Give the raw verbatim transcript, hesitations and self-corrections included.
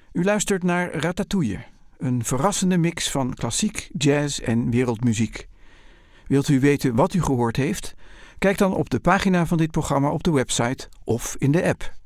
U luistert naar Ratatouille, een verrassende mix van klassiek, jazz en wereldmuziek. Wilt u weten wat u gehoord heeft? Kijk dan op de pagina van dit programma op de website of in de app.